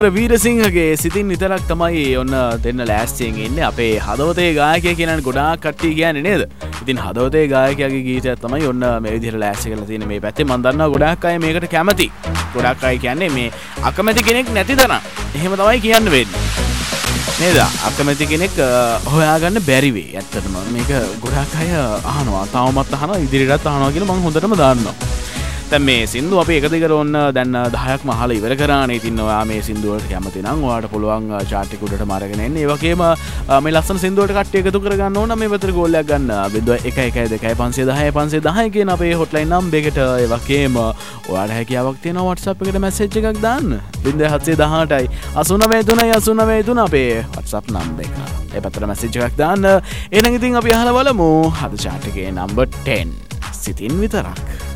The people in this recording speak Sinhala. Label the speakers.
Speaker 1: වීරසිංහගේ සිතින් විතරක් තමයි ඔන්න දෙන්න ලෑස්තියෙන් ඉන්නේ අපේ හදවතේ ගායකයා කියන ගොඩාක් කට්ටිය කියන්නේ නේද? ඉතින් හදවතේ ගායකයාගේ ගීතයක් තමයි ඔන්න මේ විදිහට ලෑස්ති කරලා තියෙන්නේ මේ පැත්තේ. මම දන්නවා ගොඩාක් අය මේකට කැමති. ගොඩාක් අය කියන්නේ මේ අකමැති කෙනෙක් නැති තරම්. එහෙම තමයි කියන්න වෙන්නේ. නේද? අකමැති කෙනෙක් හොයාගන්න බැරි වෙයි. ඇත්තටම මේක ගොඩාක් අය අහනවා. තාමත් අහනවා ඉදිරියටත් අහනවා කියලා මම හොඳටම දන්නවා. දැන් මේ සින්දු අපි එක දිගට ඔන්න දැන් 10ක්ම අහලා ඉවර කරානේ. ඉතින් ඔයා මේ සින්දු වලට කැමති නම් ඔයාට පුළුවන් chart එක උඩටම අරගෙන එන්න. ඒ වගේම මේ ලස්සන සින්දු වලට කට්ටිය එකතු කරගන්න ඕන නම් මේ පැත්තට කෝල් එකක් ගන්න 0112 කියන අපේ hotline number එකට. ඒ වගේම ඔයාට හැකියාවක් තියෙනවා WhatsApp එකට message එකක් දාන්න. 0718යි 893 අපේ WhatsApp number එක. ඒ පැත්තට message එකක් දාන්න. එහෙනම් ඉතින් අපි අහලා බලමු අද chart එකේ number 10 සිතින් විතරක්.